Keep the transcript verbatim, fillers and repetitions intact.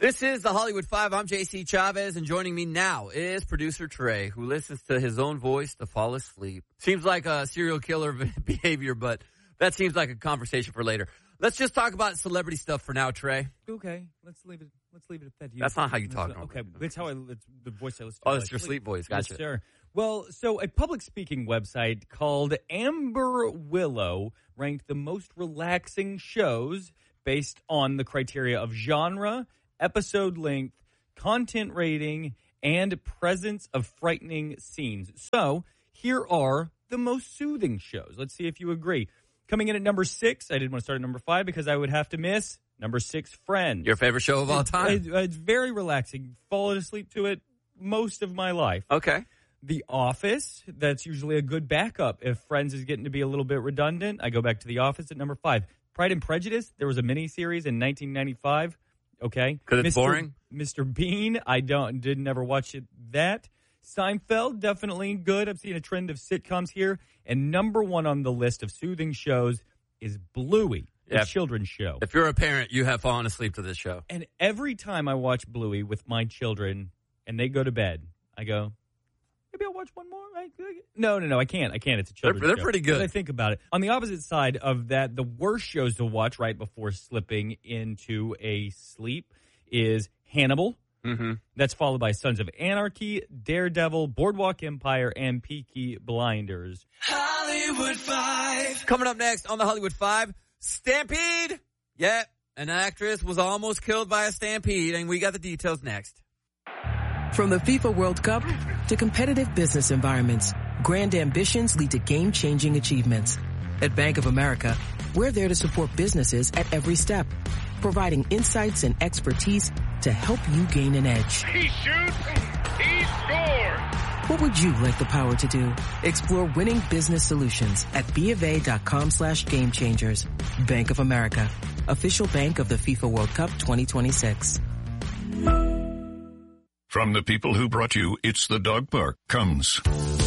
This is the Hollywood Five. I'm J C Chavez, and joining me now is producer Trey, who listens to his own voice to fall asleep. Seems like a serial killer behavior, but that seems like a conversation for later. Let's just talk about celebrity stuff for now, Trey. Okay, let's leave it. Let's leave it at that. You. That's not how you talk. That's, okay, that's how I. It's the voice I listen to. Oh, it's your sleep, sleep voice. Gotcha. Yes, sir. Well, so a public speaking website called Amber Willow ranked the most relaxing shows based on the criteria of genre, episode length, content rating, and presence of frightening scenes. So here are the most soothing shows. Let's see if you agree. Coming in at number six, I didn't want to start at number five because I would have to miss number six, Friends. Your favorite show of all time? It, it, it's very relaxing. Fallen asleep to it most of my life. Okay. The Office, that's usually a good backup. If Friends is getting to be a little bit redundant, I go back to The Office at number five. Pride and Prejudice, there was a miniseries in nineteen ninety-five. Okay. Because it's Mister boring? Mister Bean, I don't did never watch it that. Seinfeld, definitely good. I've seen a trend of sitcoms here. And number one on the list of soothing shows is Bluey, the yeah. children's show. If you're a parent, you have fallen asleep to this show. And every time I watch Bluey with my children and they go to bed, I go, maybe I'll watch one more. Right? No, no, no, I can't. I can't. It's a children's they're, they're show. pretty good. I think about it. On the opposite side of that, the worst shows to watch right before slipping into a sleep is Hannibal. Mm-hmm. That's followed by Sons of Anarchy, Daredevil, Boardwalk Empire, and Peaky Blinders. Hollywood Five. Coming up next on the Hollywood Five, Stampede. Yeah, an actress was almost killed by a stampede, and we got the details next. From the FIFA World Cup to competitive business environments, grand ambitions lead to game-changing achievements. At Bank of America, we're there to support businesses at every step, providing insights and expertise to help you gain an edge. He shoots, he scores! What would you like the power to do? Explore winning business solutions at BofA.com slash game changers. Bank of America, official bank of the FIFA World Cup twenty twenty-six. From the people who brought you It's the Dog Park comes